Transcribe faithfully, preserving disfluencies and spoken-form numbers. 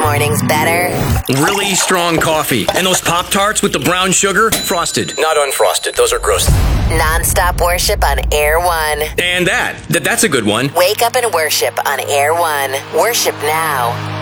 mornings better? Really strong coffee. And those Pop-Tarts with the brown sugar, frosted, not unfrosted. Those are gross. Non-stop worship on Air One. And that, that that's a good one. Wake up and worship on Air One. Worship now.